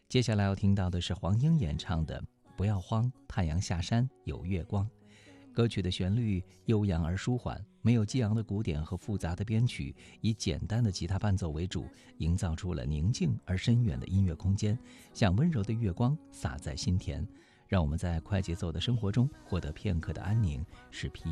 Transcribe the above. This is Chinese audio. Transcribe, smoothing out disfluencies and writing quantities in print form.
接下来要听到的是黄英演唱的《不要慌，太阳下山有月光》。歌曲的旋律悠扬而舒缓，没有激昂的鼓点和复杂的编曲，以简单的吉他伴奏为主，营造出了宁静而深远的音乐空间，像温柔的月光洒在心田，让我们在快节奏的生活中获得片刻的安宁，使疲